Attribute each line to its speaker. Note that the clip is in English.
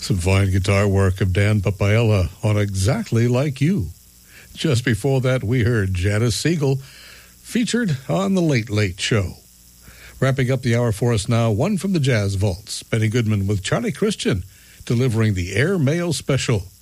Speaker 1: Some fine guitar work of Dan Papaella on Exactly Like You. Just before that, we heard Janice Siegel featured on The Late Late Show. Wrapping up the hour for us now, one from the Jazz Vaults, Benny Goodman with Charlie Christian, delivering the Air Mail Special.